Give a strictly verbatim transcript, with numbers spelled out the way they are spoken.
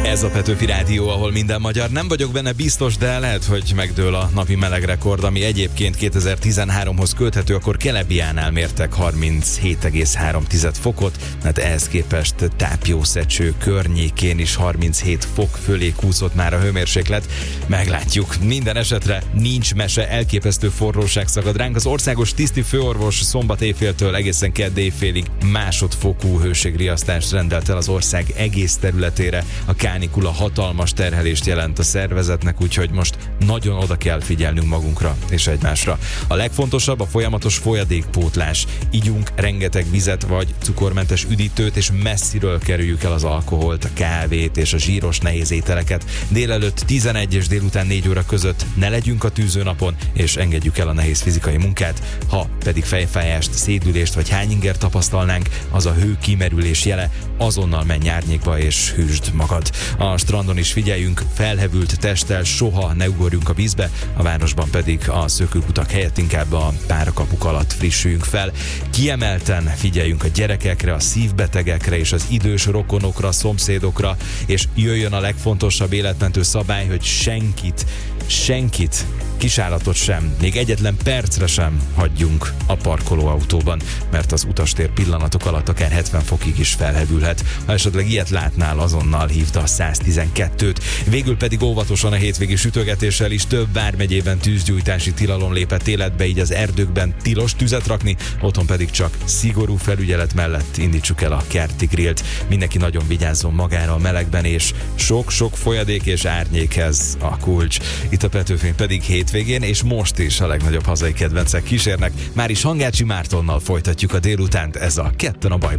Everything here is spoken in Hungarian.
Ez a Petőfi Rádió, ahol minden magyar. Nem vagyok benne biztos, de lehet, hogy megdől a napi melegrekord, ami egyébként kétezer-tizenháromhoz köthető, akkor Kelebiánál mértek harminchét egész három fokot, hát ehhez képest Tápjószecső környékén is harminchét fok fölé kúszott már a hőmérséklet. Meglátjuk. Minden esetre nincs mese, elképesztő forróság szakad ránk. Az országos tiszti főorvos szombat éjféltől egészen kedd éjfélig másodfokú hőségriasztást rendelt el az ország egész területére. A kánikula hatalmas terhelést jelent a szervezetnek, úgyhogy most nagyon oda kell figyelnünk magunkra és egymásra. A legfontosabb a folyamatos folyadékpótlás. Igyunk rengeteg vizet vagy cukormentes üdítőt, és messziről kerüljük el az alkoholt, a kávét és a zsíros nehéz ételeket. Délelőtt tizenegy és délután négy óra között ne legyünk a tűzőnapon, és engedjük el a nehéz fizikai munkát. Ha pedig fejfájást, szédülést vagy hányinger tapasztalnánk, az a hő kimerülés jele, azonnal menj árnyékba és hűsd magad. A strandon is figyeljünk, felhevült testtel soha ne ugorjunk a vízbe, a városban pedig a szökőkutak helyett inkább a párakapuk alatt frissüljünk fel. Kiemelten figyeljünk a gyerekekre, a szívbetegekre és az idős rokonokra, szomszédokra, és jöjjön a legfontosabb életmentő szabály, hogy senkit, senkit, kisállatot sem, még egyetlen percre sem hagyjunk a parkolóautóban, mert az utastér pillanatok alatt akár hetven fokig is felhevülhet. Ha esetleg ilyet látnál, azonnal hívd a száztizenkettőt. Végül pedig óvatosan a hétvégi sütögetéssel is. Több vármegyében tűzgyújtási tilalom lépett életbe, így az erdőkben tilos tüzet rakni, otthon pedig csak szigorú felügyelet mellett indítsuk el a kerti grillt. Mindenki nagyon vigyázzon magára a melegben, és sok-sok folyadék és árnyékhez a kulcs. Itt a Petőfén pedig hétvégén és most is a legnagyobb hazai kedvencek kísérnek. Már is Hangácsi Mártonnal folytatjuk a délutánt, ez a Ketten a bajban.